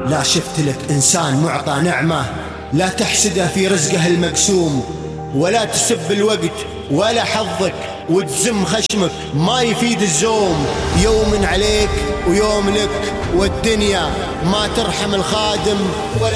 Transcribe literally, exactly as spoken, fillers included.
لا شفت لك إنسان معطى نعمة لا تحسده في رزقه المقسوم، ولا تسب الوقت ولا حظك وتزم خشمك ما يفيد الزوم. يوم عليك ويوم لك والدنيا ما ترحم الخادم ولا